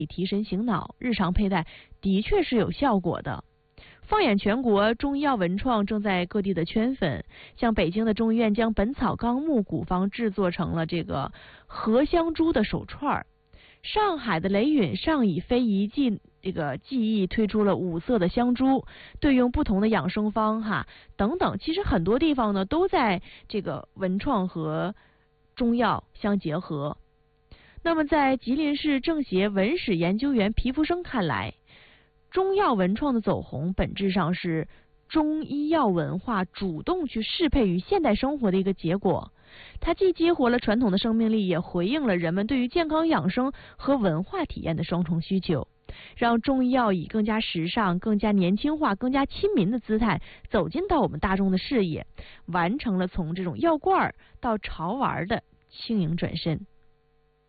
提神醒脑，日常佩戴的确是有效果的。放眼全国，中医药文创正在各地的圈粉，像北京的中医院将《本草纲目》古方制作成了这个合香珠的手串，上海的雷允上以非遗技艺推出了5色的香珠，对应不同的养生方等等。其实很多地方呢都在这个文创和中药相结合。那么在吉林市政协文史研究员皮福生看来，中药文创的走红本质上是中医药文化主动去适配于现代生活的一个结果。它既激活了传统的生命力，也回应了人们对于健康养生和文化体验的双重需求，让中医药以更加时尚、更加年轻化、更加亲民的姿态走进到我们大众的视野，完成了从这种药罐到潮玩的轻盈转身。